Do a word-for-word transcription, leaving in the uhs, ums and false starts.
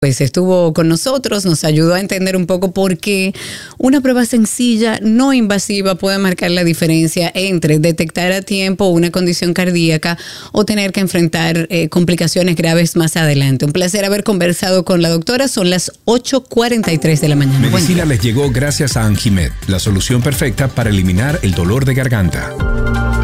Pues estuvo con nosotros, nos ayudó a entender un poco por qué una prueba sencilla, no invasiva, puede marcar la diferencia entre detectar a tiempo una condición cardíaca o tener que enfrentar eh, complicaciones graves más adelante. Un placer haber conversado con la doctora. Son las ocho cuarenta y tres de la mañana. Medicina les llegó gracias a Anjimed, la solución perfecta para eliminar el dolor de garganta.